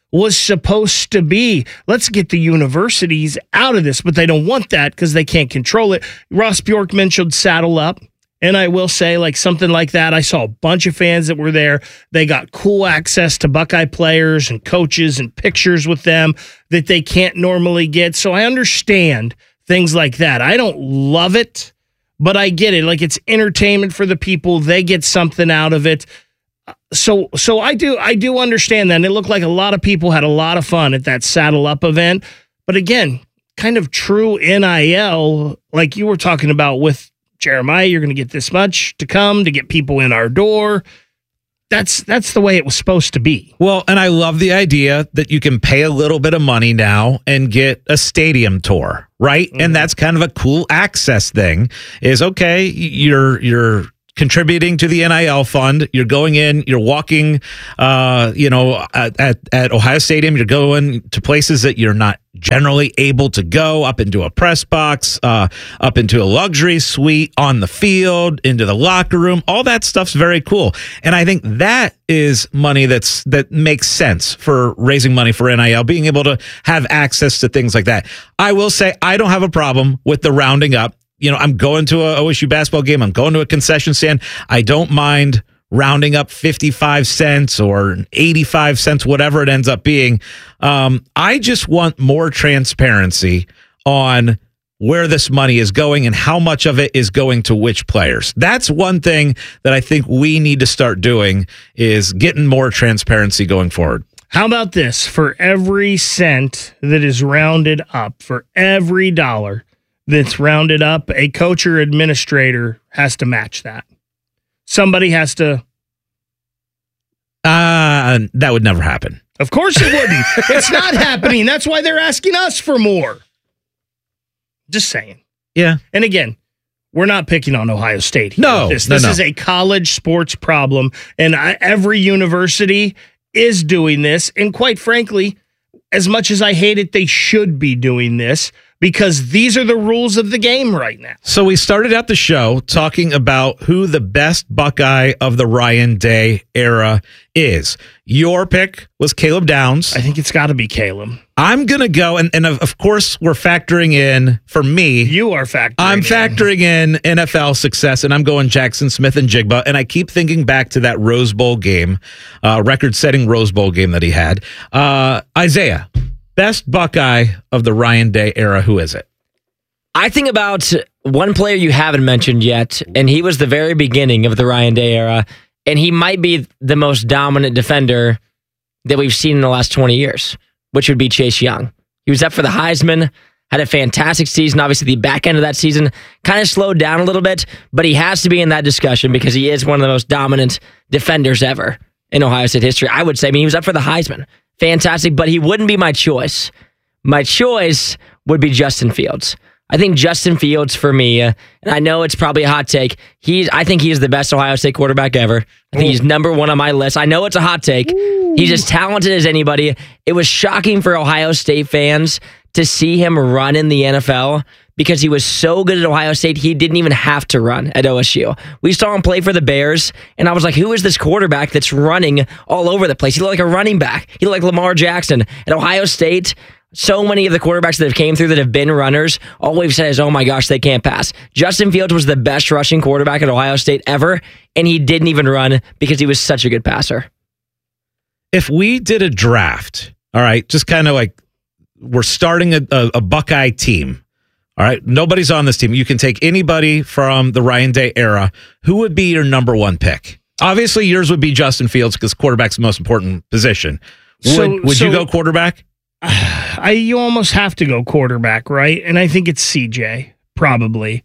was supposed to be. Let's get the universities out of this, but they don't want that because they can't control it. Ross Bjork mentioned Saddle Up, and I will say, like something like that, I saw a bunch of fans that were there. They got cool access to Buckeye players and coaches and pictures with them that they can't normally get. So I understand things like that. I don't love it, but I get it. Like, it's entertainment for the people. They get something out of it. So I do understand that. And it looked like a lot of people had a lot of fun at that Saddle Up event. But again, kind of true NIL, like you were talking about with Jeremiah, you're going to get this much to come to get people in our door. That's the way it was supposed to be. Well, and I love the idea that you can pay a little bit of money now and get a stadium tour, right? Mm-hmm. And that's kind of a cool access thing. Is okay, you're contributing to the NIL fund. You're going in, you're walking, at Ohio Stadium. You're going to places that you're not generally able to go, up into a press box, up into a luxury suite, on the field, into the locker room. All that stuff's very cool. And I think that is money that makes sense for raising money for NIL, being able to have access to things like that. I will say I don't have a problem with the rounding up. I'm going to a OSU basketball game. I'm going to a concession stand. I don't mind rounding up 55 cents or 85 cents, whatever it ends up being. I just want more transparency on where this money is going and how much of it is going to which players. That's one thing that I think we need to start doing, is getting more transparency going forward. How about this? For every cent that is rounded up, for every dollar that's rounded up, a coach or administrator has to match that. Somebody has to. That would never happen. Of course it wouldn't. It's not happening. That's why they're asking us for more. Just saying. Yeah. And again, we're not picking on Ohio State here. No. This is a college sports problem, and every university is doing this. And quite frankly, as much as I hate it, they should be doing this, because these are the rules of the game right now. So we started out the show talking about who the best Buckeye of the Ryan Day era is. Your pick was Caleb Downs. I think it's got to be Caleb. I'm going to go, and of course we're factoring in, for me. You are factoring I'm factoring in NFL success, and I'm going Jackson Smith and Jigba, and I keep thinking back to that Rose Bowl game, record-setting Rose Bowl game that he had. Isaiah, best Buckeye of the Ryan Day era, who is it? I think about one player you haven't mentioned yet, and he was the very beginning of the Ryan Day era, and he might be the most dominant defender that we've seen in the last 20 years, which would be Chase Young. He was up for the Heisman, had a fantastic season. Obviously, the back end of that season kind of slowed down a little bit, but he has to be in that discussion because he is one of the most dominant defenders ever in Ohio State history. I would say, he was up for the Heisman. Fantastic, but he wouldn't be my choice. My choice would be Justin Fields. I think Justin Fields, for me, and I know it's probably a hot take, I think he is the best Ohio State quarterback ever. I think he's number one on my list. I know it's a hot take. Ooh. He's as talented as anybody. It was shocking for Ohio State fans to see him run in the NFL because he was so good at Ohio State, he didn't even have to run at OSU. We saw him play for the Bears, and I was like, who is this quarterback that's running all over the place? He looked like a running back. He looked like Lamar Jackson. At Ohio State, so many of the quarterbacks that have came through that have been runners, all we've said is, oh my gosh, they can't pass. Justin Fields was the best rushing quarterback at Ohio State ever, and he didn't even run because he was such a good passer. If we did a draft, all right, just kind of like we're starting a Buckeye team, all right, nobody's on this team. You can take anybody from the Ryan Day era. Who would be your number one pick? Obviously, yours would be Justin Fields because quarterback's the most important position. Would you go quarterback? You almost have to go quarterback, right? And I think it's CJ, probably.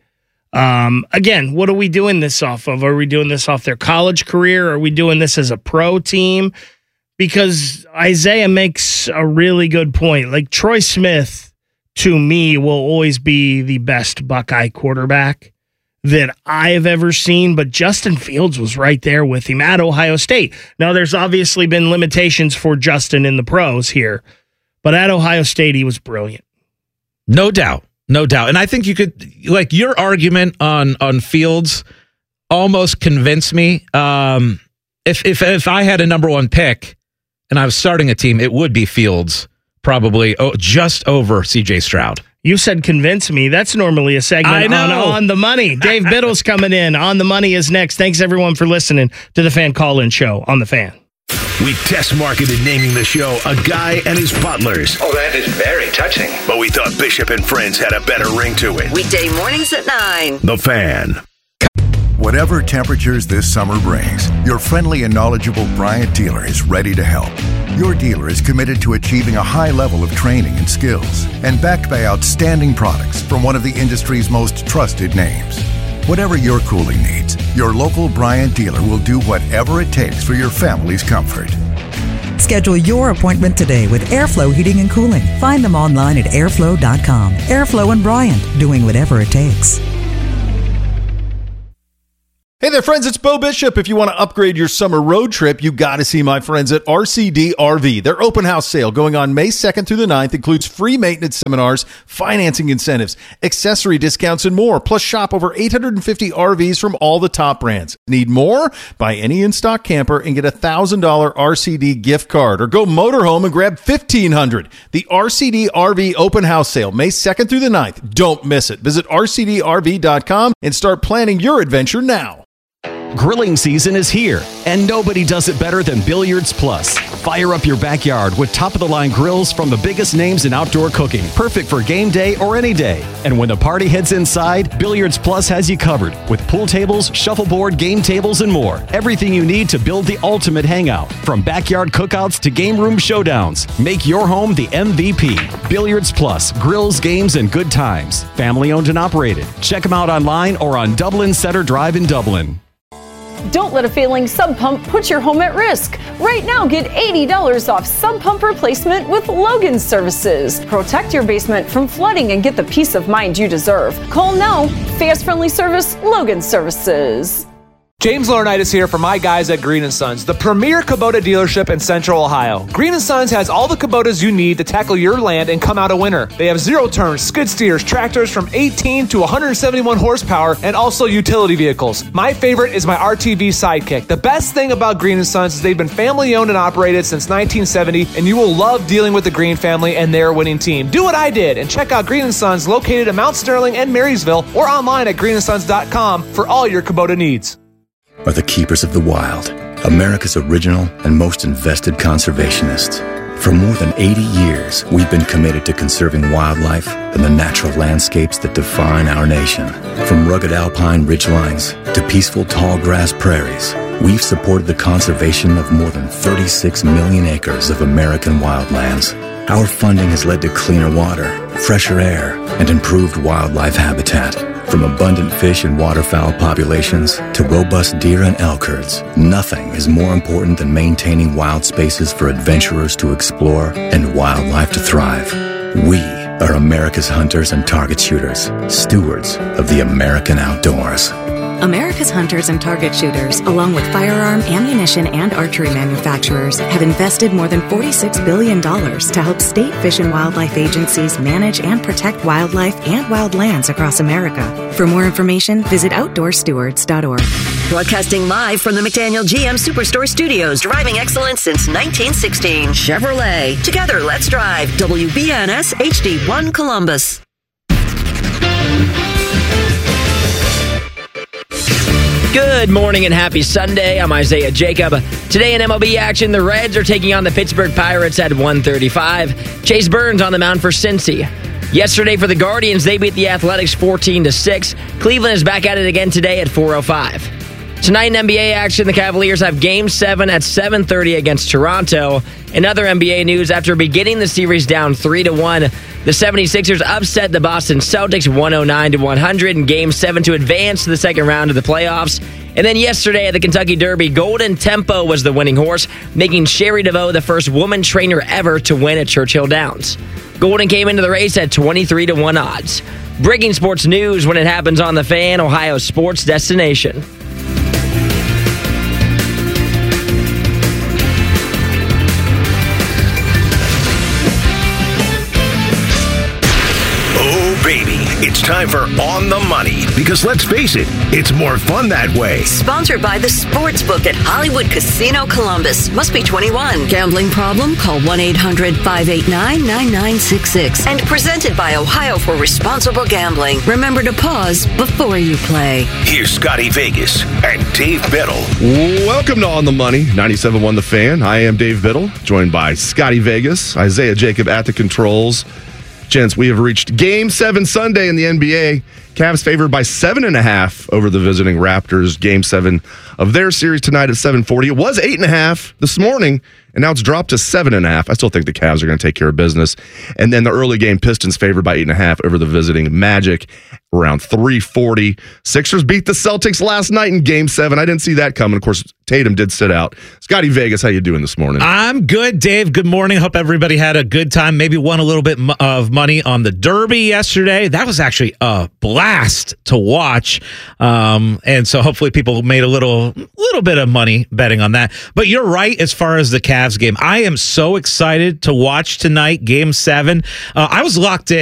Again, what are we doing this off of? Are we doing this off their college career? Are we doing this as a pro team? Because Isaiah makes a really good point. Like, Troy Smith, to me, will always be the best Buckeye quarterback that I have ever seen, but Justin Fields was right there with him at Ohio State. Now, there's obviously been limitations for Justin in the pros here, but at Ohio State, he was brilliant. No doubt. No doubt. And I think you could, like, your argument on Fields almost convinced me. If I had a number one pick, and I was starting a team, it would be Fields, probably just over CJ Stroud. You said convince me. That's normally a segment on the money. Dave Biddle's coming in. On the Money is next. Thanks, everyone, for listening to the Fan Call-In Show on The Fan. We test marketed naming the show A Guy and His Butlers. Oh, that is very touching. But we thought Bishop and Friends had a better ring to it. Weekday mornings at 9. The Fan. Whatever temperatures this summer brings, your friendly and knowledgeable Bryant dealer is ready to help. Your dealer is committed to achieving a high level of training and skills and backed by outstanding products from one of the industry's most trusted names. Whatever your cooling needs, your local Bryant dealer will do whatever it takes for your family's comfort. Schedule your appointment today with Airflow Heating and Cooling. Find them online at airflow.com. Airflow and Bryant, doing whatever it takes. Hey there, friends. It's Bo Bishop. If you want to upgrade your summer road trip, you got to see my friends at RCD RV. Their open house sale going on May 2nd through the 9th includes free maintenance seminars, financing incentives, accessory discounts, and more. Plus, shop over 850 RVs from all the top brands. Need more? Buy any in-stock camper and get a $1,000 RCD gift card. Or go motorhome and grab $1,500. The RCD RV open house sale, May 2nd through the 9th. Don't miss it. Visit rcdrv.com and start planning your adventure now. Grilling season is here, and nobody does it better than Billiards Plus. Fire up your backyard with top-of-the-line grills from the biggest names in outdoor cooking, perfect for game day or any day. And when the party heads inside, Billiards Plus has you covered with pool tables, shuffleboard, game tables, and more. Everything you need to build the ultimate hangout, from backyard cookouts to game room showdowns. Make your home the MVP. Billiards Plus, grills, games, and good times. Family owned and operated. Check them out online or on Dublin Center Drive in Dublin. Don't let a failing sump pump put your home at risk. Right now, get $80 off sump pump replacement with Logan Services. Protect your basement from flooding and get the peace of mind you deserve. Call now. Fast, friendly service, Logan Services. James Laurinaitis here for my guys at Green & Sons, the premier Kubota dealership in Central Ohio. Green & Sons has all the Kubotas you need to tackle your land and come out a winner. They have zero-turn, skid steers, tractors from 18 to 171 horsepower, and also utility vehicles. My favorite is my RTV Sidekick. The best thing about Green & Sons is they've been family-owned and operated since 1970, and you will love dealing with the Green family and their winning team. Do what I did and check out Green & Sons located in Mount Sterling and Marysville or online at greenandsons.com for all your Kubota needs. Are the keepers of the wild, America's original and most invested conservationists. For more than 80 years, we've been committed to conserving wildlife and the natural landscapes that define our nation. From rugged alpine ridgelines to peaceful tall grass prairies, we've supported the conservation of more than 36 million acres of American wildlands. Our funding has led to cleaner water, fresher air, and improved wildlife habitat. From abundant fish and waterfowl populations to robust deer and elk herds, nothing is more important than maintaining wild spaces for adventurers to explore and wildlife to thrive. We are America's hunters and target shooters, stewards of the American outdoors. America's hunters and target shooters, along with firearm, ammunition, and archery manufacturers, have invested more than $46 billion to help state fish and wildlife agencies manage and protect wildlife and wildlands across America. For more information, visit outdoorstewards.org. Broadcasting live from the McDaniel GM Superstore Studios, driving excellence since 1916. Chevrolet. Together, let's drive. WBNS HD1 Columbus. Good morning and happy Sunday. I'm Isaiah Jacob. Today in MLB action, the Reds are taking on the Pittsburgh Pirates at 1:35. Chase Burns on the mound for Cincy. Yesterday for the Guardians, they beat the Athletics 14-6. Cleveland is back at it again today at 4:05. Tonight in NBA action, the Cavaliers have Game 7 at 7:30 against Toronto. In other NBA news, after beginning the series down 3-1, the 76ers upset the Boston Celtics 109-100 in Game 7 to advance to the second round of the playoffs. And then yesterday at the Kentucky Derby, Golden Tempo was the winning horse, making Sherry DeVoe the first woman trainer ever to win at Churchill Downs. Golden came into the race at 23-1 odds. Breaking sports news when it happens on The Fan, Ohio's sports destination. baby. It's time for On the Money, because let's face it, it's more fun that way. Sponsored by the Sportsbook at Hollywood Casino Columbus. Must be 21. Gambling problem? Call 1-800-589-9966. And presented by Ohio for Responsible Gambling. Remember to pause before you play. Here's Scotty Vegas and Dave Biddle. Welcome to On the Money, 97.1 The Fan. I am Dave Biddle, joined by Scotty Vegas, Isaiah Jacob at the controls. Gents, we have reached Game 7 Sunday in the NBA. Cavs favored by 7.5 over the visiting Raptors. Game 7 of their series tonight at 7:40. It was 8.5 this morning, and now it's dropped to 7.5. I still think the Cavs are going to take care of business. And then the early game Pistons favored by 8.5 over the visiting Magic around 3:40. Sixers beat the Celtics last night in Game 7. I didn't see that coming. Of course, Tatum did sit out. Scotty Vegas, how you doing this morning? I'm good, Dave. Good morning. Hope everybody had a good time. Maybe won a little bit of money on the Derby yesterday. That was actually a blast to watch. And so hopefully people made a little bit of money betting on that. But you're right as far as the Cavs game. I am so excited to watch tonight, Game 7. I was locked in.